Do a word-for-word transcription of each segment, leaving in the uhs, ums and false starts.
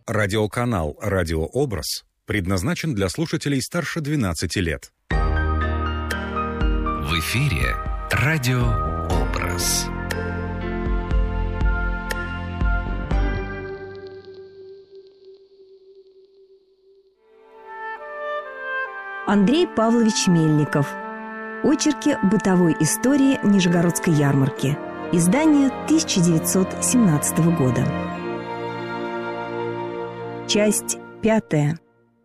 Радиоканал «Радиообраз» предназначен для слушателей старше двенадцати лет. В эфире «Радиообраз». Андрей Павлович Мельников. Очерки бытовой истории Нижегородской ярмарки. Издание тысяча девятьсот семнадцатого года. Часть пятая.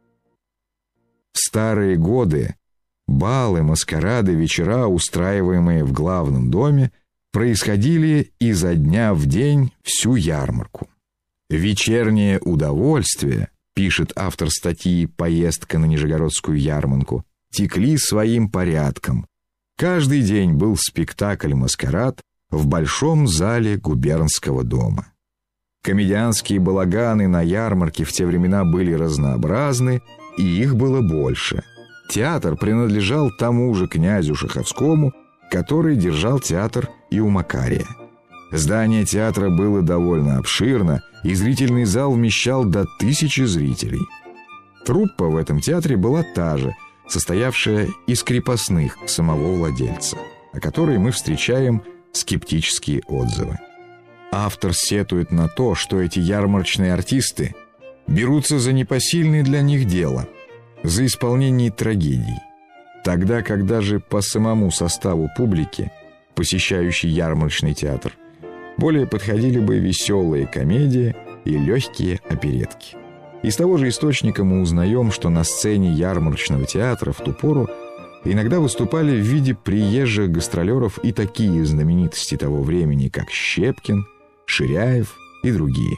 В старые годы балы, маскарады, вечера, устраиваемые в главном доме, происходили изо дня в день всю ярмарку. Вечернее удовольствие, пишет автор статьи «Поездка на Нижегородскую ярмарку», текли своим порядком. Каждый день был спектакль-маскарад в большом зале губернского дома. Комедианские балаганы на ярмарке в те времена были разнообразны, и их было больше. Театр принадлежал тому же князю Шаховскому, который держал театр и у Макария. Здание театра было довольно обширно, и зрительный зал вмещал до тысячи зрителей. Труппа в этом театре была та же, состоявшая из крепостных самого владельца, о которой мы встречаем скептические отзывы. Автор сетует на то, что эти ярмарочные артисты берутся за непосильное для них дело, за исполнение трагедий, тогда как даже по самому составу публики, посещающей ярмарочный театр, более подходили бы веселые комедии и легкие оперетки. Из того же источника мы узнаем, что на сцене ярмарочного театра в ту пору иногда выступали в виде приезжих гастролеров и такие знаменитости того времени, как Щепкин, Ширяев и другие.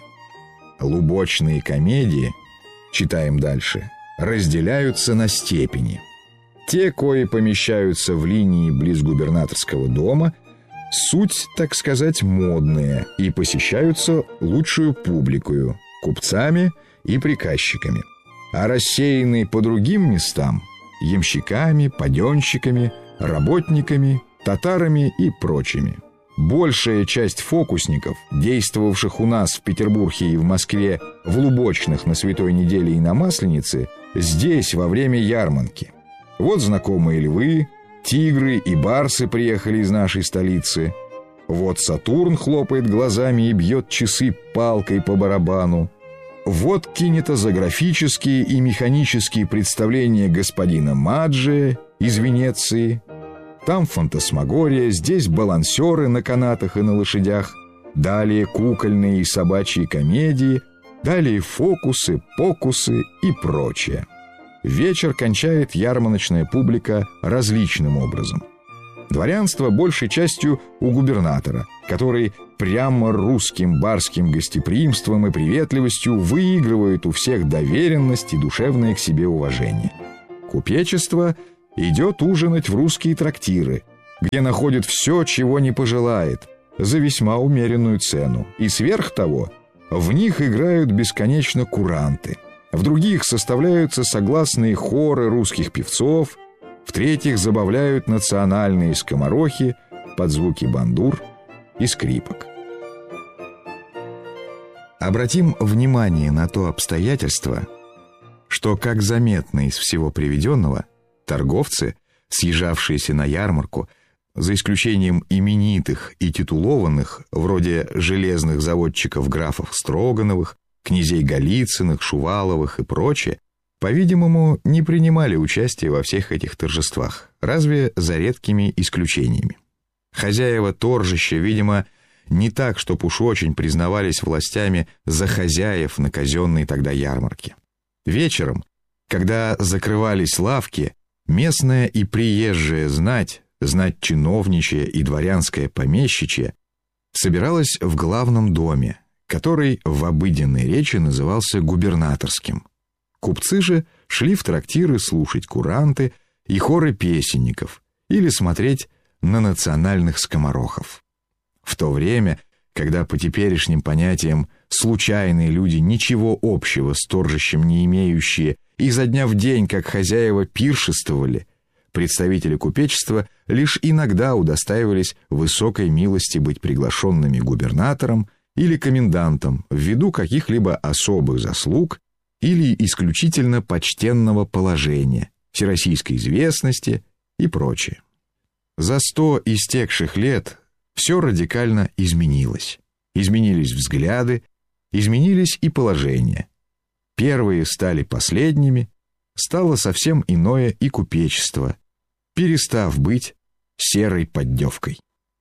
Лубочные комедии, читаем дальше, разделяются на степени. Те, кои помещаются в линии близ губернаторского дома, суть, так сказать, модные и посещаются лучшую публикою, купцами и приказчиками. А рассеянные по другим местам – ямщиками, паденщиками, работниками, татарами и прочими. Большая часть фокусников, действовавших у нас в Петербурге и в Москве в Лубочных на Святой неделе и на Масленице, здесь во время ярмарки. Вот знакомые львы, тигры и барсы приехали из нашей столицы. Вот Сатурн хлопает глазами и бьет часы палкой по барабану. Вот кинематографические и механические представления господина Маджи из Венеции. Там фантасмагория, здесь балансеры на канатах и на лошадях, далее кукольные и собачьи комедии, далее фокусы, покусы и прочее. Вечер кончает ярмарочная публика различным образом. Дворянство большей частью у губернатора, который прямо русским барским гостеприимством и приветливостью выигрывает у всех доверенность и душевное к себе уважение. Купечество идет ужинать в русские трактиры, где находит все, чего не пожелает, за весьма умеренную цену. И сверх того, в них играют бесконечно куранты. В других составляются согласные хоры русских певцов, в третьих забавляют национальные скоморохи под звуки бандур и скрипок. Обратим внимание на то обстоятельство, что, как заметно из всего приведенного, торговцы, съезжавшиеся на ярмарку, за исключением именитых и титулованных, вроде железных заводчиков графов Строгановых, князей Голицыных, Шуваловых и прочее, по-видимому, не принимали участия во всех этих торжествах, разве за редкими исключениями. Хозяева торжища, видимо, не так, чтоб уж очень признавались властями за хозяев на казенной тогда ярмарке. Вечером, когда закрывались лавки, местная и приезжая знать, знать чиновничья и дворянская помещичья, собиралась в главном доме, который в обыденной речи назывался губернаторским. Купцы же шли в трактиры слушать куранты и хоры песенников или смотреть на национальных скоморохов. В то время, когда по теперешним понятиям случайные люди, ничего общего с торжищем не имеющие, изо дня в день, как хозяева, пиршествовали, представители купечества лишь иногда удостаивались высокой милости быть приглашенными губернатором или комендантом ввиду каких-либо особых заслуг или исключительно почтенного положения, всероссийской известности и прочее. За сто истекших лет все радикально изменилось. Изменились взгляды, изменились и положения. Первые стали последними, стало совсем иное и купечество, перестав быть серой поддевкой.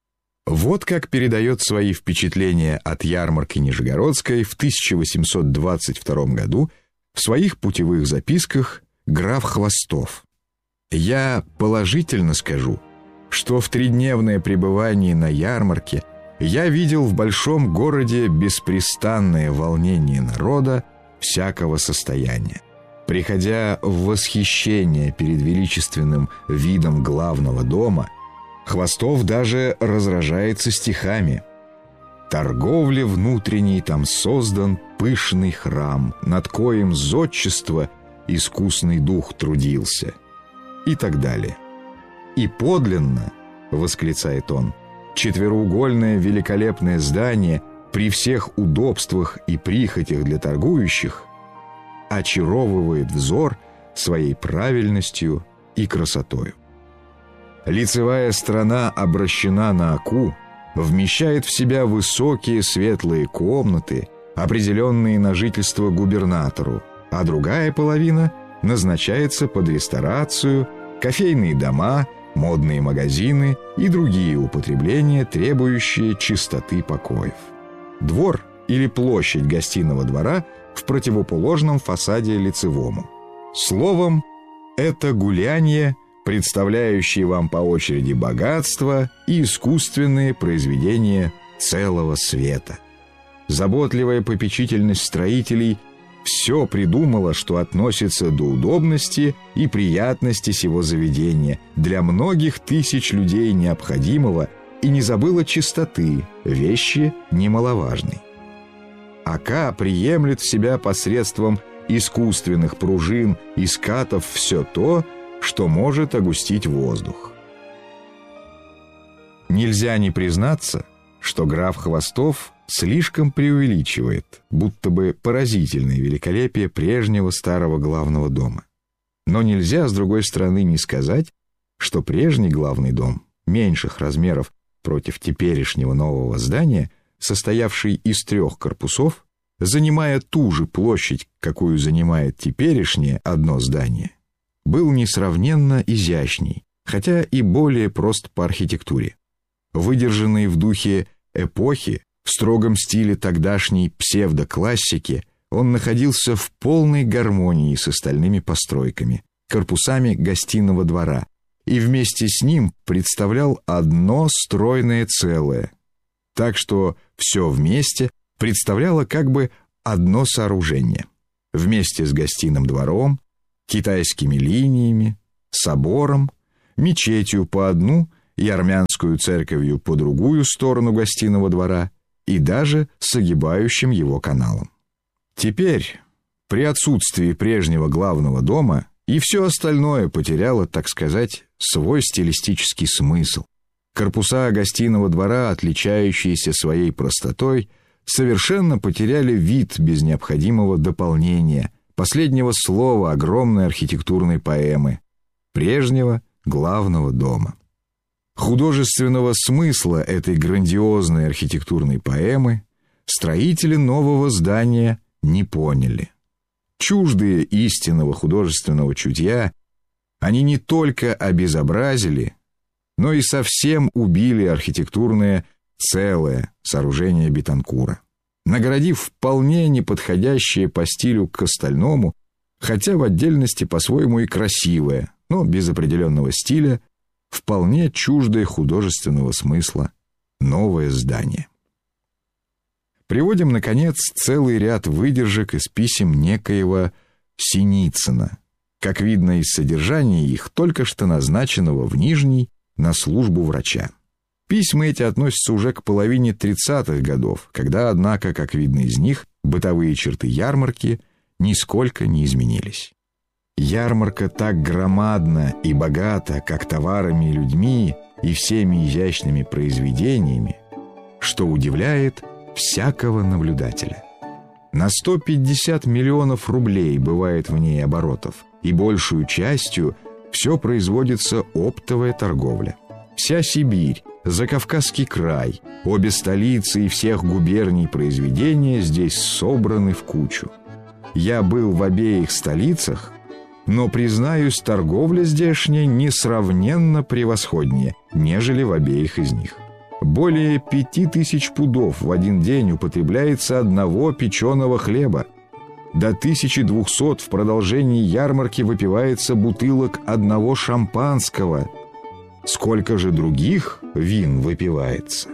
Вот как передает свои впечатления от ярмарки Нижегородской в тысяча восемьсот двадцать втором году в своих путевых записках граф Хвостов. «Я положительно скажу, что в тридневное пребывание на ярмарке я видел в большом городе беспрестанное волнение народа всякого состояния. Приходя в восхищение перед величественным видом главного дома, Хвостов даже разражается стихами. «Торговле внутренней там создан пышный храм, над коим зодчество искусный дух трудился» и так далее. «И подлинно, — восклицает он, — четвероугольное великолепное здание при всех удобствах и прихотях для торгующих очаровывает взор своей правильностью и красотою. Лицевая сторона обращена на Оку, вмещает в себя высокие светлые комнаты, определенные на жительство губернатору, а другая половина назначается под ресторацию, кофейные дома, модные магазины и другие употребления, требующие чистоты покоев. Двор или площадь гостиного двора в противоположном фасаде лицевому. Словом, это гуляние, представляющие вам по очереди богатство и искусственные произведения целого света. Заботливая попечительность строителей все придумала, что относится до удобности и приятности сего заведения, для многих тысяч людей необходимого, и не забыла чистоты, вещи немаловажной. Ока приемлет в себя посредством искусственных пружин и скатов все то, что может огустить воздух. Нельзя не признаться, что граф Хвостов слишком преувеличивает, будто бы поразительное великолепие прежнего старого главного дома. Но нельзя, с другой стороны, не сказать, что прежний главный дом, меньших размеров против теперешнего нового здания, состоявший из трех корпусов, занимая ту же площадь, какую занимает теперешнее одно здание, был несравненно изящней, хотя и более прост по архитектуре. Выдержанный в духе эпохи, в строгом стиле тогдашней псевдоклассики, он находился в полной гармонии с остальными постройками, корпусами гостиного двора, и вместе с ним представлял одно стройное целое, так что все вместе представляло как бы одно сооружение. Вместе с гостиным двором, китайскими линиями, собором, мечетью по одну и армянскую церковью по другую сторону гостиного двора и даже с огибающим его каналом. Теперь, при отсутствии прежнего главного дома, и все остальное потеряло, так сказать, свой стилистический смысл. Корпуса гостиного двора, отличающиеся своей простотой, совершенно потеряли вид без необходимого дополнения, последнего слова огромной архитектурной поэмы, прежнего главного дома. Художественного смысла этой грандиозной архитектурной поэмы строители нового здания не поняли. Чуждые истинного художественного чутья, они не только обезобразили, но и совсем убили архитектурное целое сооружение Бетанкура, наградив вполне неподходящее по стилю к остальному, хотя в отдельности по-своему и красивое, но без определенного стиля, вполне чуждое художественного смысла новое здание. Приводим, наконец, целый ряд выдержек из писем некоего Синицына, как видно из содержания их, только что назначенного в Нижний на службу врача. Письма эти относятся уже к половине тридцатых годов, когда, однако, как видно из них, бытовые черты ярмарки нисколько не изменились. Ярмарка так громадна и богата, как товарами и людьми, и всеми изящными произведениями, что удивляет всякого наблюдателя. На сто пятьдесят миллионов рублей бывает в ней оборотов, и большую частью все производится оптовая торговля. Вся Сибирь, Закавказский край, обе столицы и всех губерний произведения здесь собраны в кучу. Я был в обеих столицах, но, признаюсь, торговля здешняя несравненно превосходнее, нежели в обеих из них. Более пяти тысяч пудов в один день употребляется одного печеного хлеба. До тысячи двухсот в продолжении ярмарки выпивается бутылок одного шампанского. Сколько же других вин выпивается?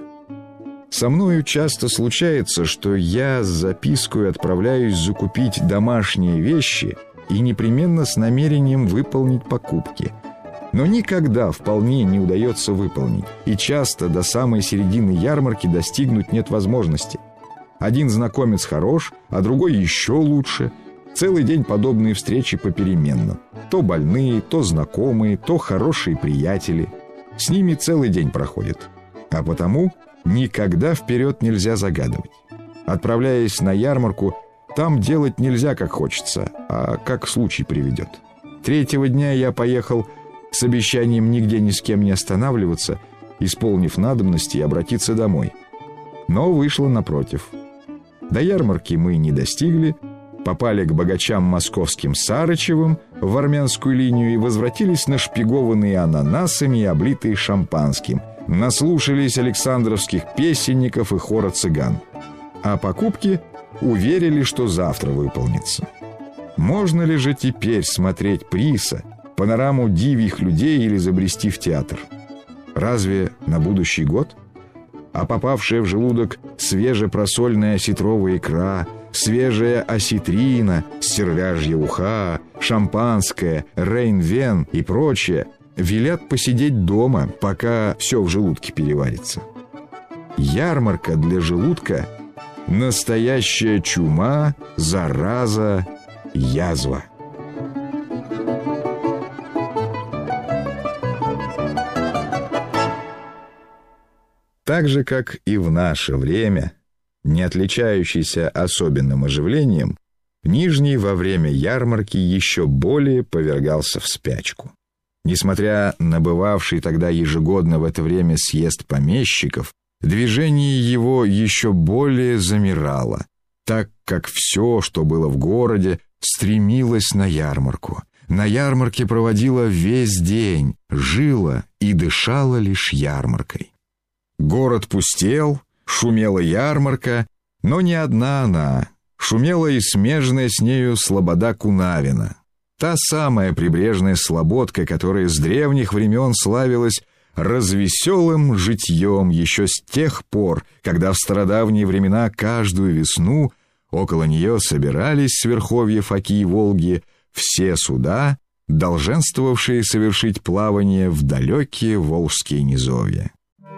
Со мною часто случается, что я с запиской отправляюсь закупить домашние вещи и непременно с намерением выполнить покупки. Но никогда вполне не удается выполнить, и часто до самой середины ярмарки достигнуть нет возможности. Один знакомец хорош, а другой еще лучше. Целый день подобные встречи попеременно. То больные, то знакомые, то хорошие приятели. С ними целый день проходит. А потому никогда вперед нельзя загадывать. Отправляясь на ярмарку, там делать нельзя как хочется, а как случай приведет. Третьего дня я поехал с обещанием нигде ни с кем не останавливаться, исполнив надобности и обратиться домой. Но вышло напротив. До ярмарки мы не достигли, попали к богачам московским Сарычевым в армянскую линию и возвратились нашпигованные ананасами и облитые шампанским, наслушались александровских песенников и хора цыган. А покупки уверили, что завтра выполнится. Можно ли же теперь смотреть приса, панораму дивьих людей или забрести в театр? Разве на будущий год? А попавшая в желудок свежепросольная осетровая икра, свежая осетрина, стерляжья уха, шампанское, рейн-вен и прочее велят посидеть дома, пока все в желудке переварится. Ярмарка для желудка — настоящая чума, зараза, язва. Так же, как и в наше время, не отличающийся особенным оживлением, Нижний во время ярмарки еще более повергался в спячку. Несмотря на бывавший тогда ежегодно в это время съезд помещиков, движение его еще более замирало, так как все, что было в городе, стремилось на ярмарку. На ярмарке проводило весь день, жило и дышало лишь ярмаркой. Город пустел, шумела ярмарка, но не одна она. Шумела и смежная с нею слобода Кунавина. Та самая прибрежная слободка, которая с древних времен славилась развеселым житьем еще с тех пор, когда в стародавние времена каждую весну около нее собирались с верховьев Оки и Волги все суда, долженствовавшие совершить плавание в далекие волжские низовья.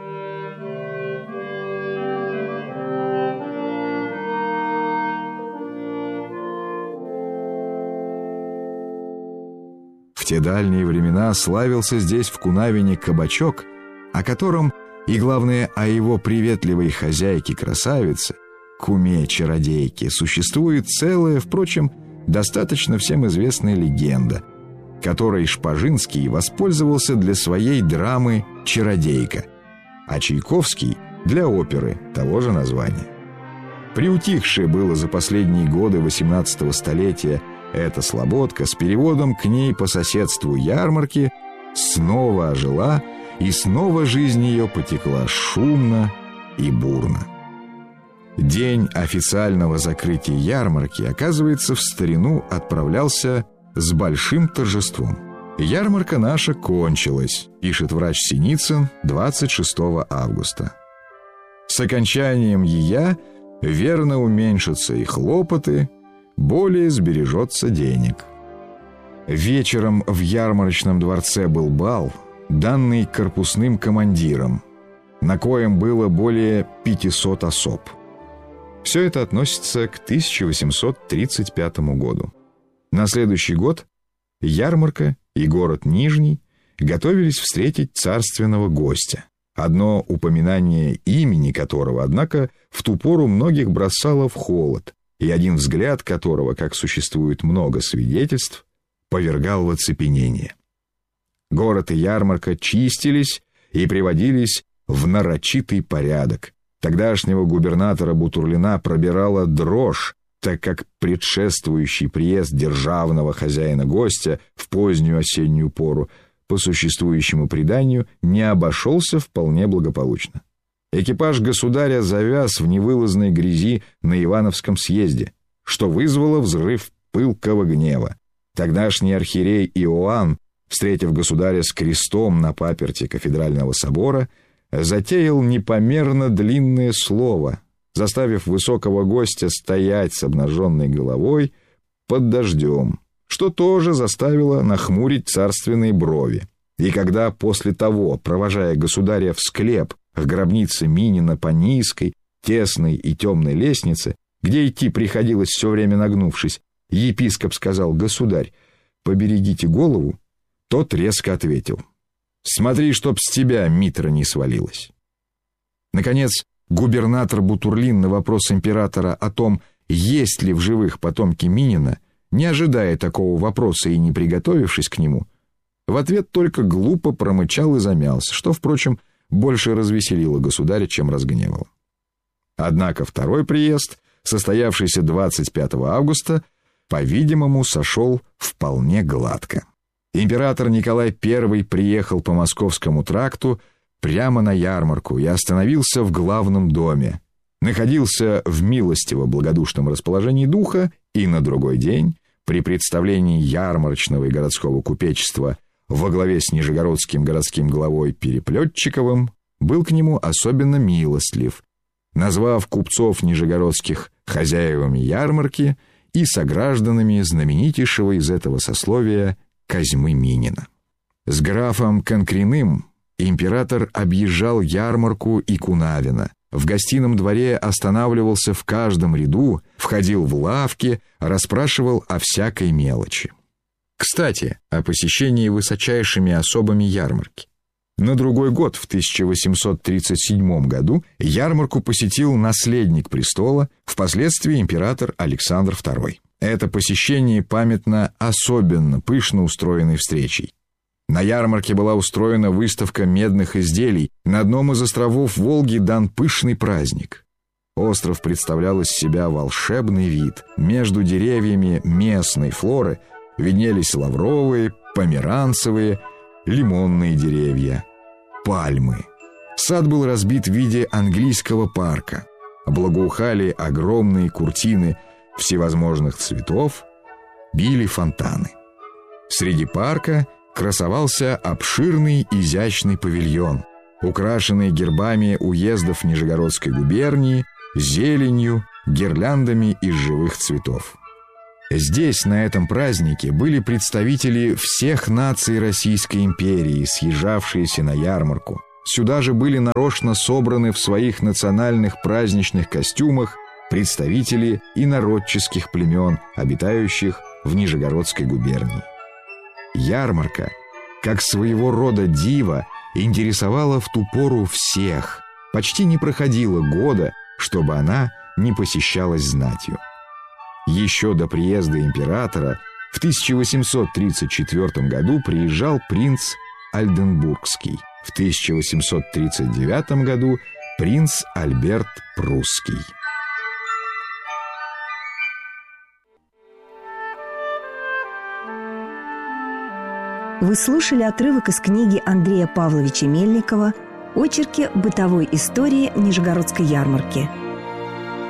В те дальние времена славился здесь в Кунавине кабачок, о котором и, главное, о его приветливой хозяйке-красавице, куме-чародейке, существует целая, впрочем, достаточно всем известная легенда, которой Шпажинский воспользовался для своей драмы «Чародейка», а Чайковский — для оперы того же названия. Приутихшее было за последние годы восемнадцатого столетия эта слободка с переводом к ней по соседству ярмарки снова ожила, и снова жизнь ее потекла шумно и бурно. День официального закрытия ярмарки, оказывается, в старину отправлялся с большим торжеством. «Ярмарка наша кончилась», пишет врач Синицын двадцать шестого августа. «С окончанием ея верно уменьшатся и хлопоты, более сбережется денег». Вечером в ярмарочном дворце был бал, данный корпусным командиром, на коем было более пятисот особ. Все это относится к тысяча восемьсот тридцать пятому году. На следующий год ярмарка и город Нижний готовились встретить царственного гостя. одно упоминание имени которого, однако, в ту пору многих бросало в холод, и один взгляд которого, как существует много свидетельств, повергал в оцепенение. Город и ярмарка чистились и приводились в нарочитый порядок. Тогдашнего губернатора Бутурлина пробирала дрожь, так как предшествующий приезд державного хозяина-гостя в позднюю осеннюю пору по существующему преданию не обошелся вполне благополучно. Экипаж государя завяз в невылазной грязи на Ивановском съезде, что вызвало взрыв пылкого гнева. Тогдашний архиерей Иоанн, встретив государя с крестом на паперти кафедрального собора, затеял непомерно длинное слово, заставив высокого гостя стоять с обнаженной головой под дождем, что тоже заставило нахмурить царственные брови. И когда после того, провожая государя в склеп к гробнице Минина по низкой, тесной и темной лестнице, где идти приходилось все время нагнувшись, епископ сказал: «Государь, поберегите голову», тот резко ответил: «Смотри, чтоб с тебя митра не свалилась». Наконец, губернатор Бутурлин на вопрос императора о том, есть ли в живых потомки Минина, не ожидая такого вопроса и не приготовившись к нему, в ответ только глупо промычал и замялся, что, впрочем, больше развеселило государя, чем разгневало. Однако второй приезд, состоявшийся двадцать пятого августа, по-видимому, сошел вполне гладко. Император Николай Первый приехал по Московскому тракту прямо на ярмарку и остановился в главном доме, находился в милостиво-благодушном расположении духа и на другой день, при представлении ярмарочного и городского купечества во главе с нижегородским городским главой Переплетчиковым, был к нему особенно милостлив, назвав купцов нижегородских хозяевами ярмарки и согражданами знаменитейшего из этого сословия Козьмы Минина. С графом Конкриным император объезжал ярмарку и Кунавино, в гостином дворе останавливался в каждом ряду, входил в лавки, расспрашивал о всякой мелочи. Кстати, о посещении высочайшими особами ярмарки. На другой год, в тысяча восемьсот тридцать седьмом году, ярмарку посетил наследник престола, впоследствии император Александр Второй. Это посещение памятно особенно пышно устроенной встречей. На ярмарке была устроена выставка медных изделий, на одном из островов Волги дан пышный праздник. Остров представлял из себя волшебный вид. Между деревьями местной флоры виднелись лавровые, померанцевые, лимонные деревья, пальмы. Сад был разбит в виде английского парка. Благоухали огромные куртины всевозможных цветов, били фонтаны. Среди парка красовался обширный изящный павильон, украшенный гербами уездов Нижегородской губернии, зеленью, гирляндами из живых цветов. Здесь, на этом празднике, были представители всех наций Российской империи, съезжавшиеся на ярмарку. Сюда же были нарочно собраны в своих национальных праздничных костюмах представители инородческих племен, обитающих в Нижегородской губернии. Ярмарка, как своего рода диво, интересовала в ту пору всех. Почти не проходило года, чтобы она не посещалась знатью. Еще до приезда императора в тысяча восемьсот тридцать четвёртом году приезжал принц Ольденбургский, в тысяча восемьсот тридцать девятом году принц Альберт Прусский. Вы слушали отрывок из книги Андрея Павловича Мельникова «Очерки бытовой истории Нижегородской ярмарки».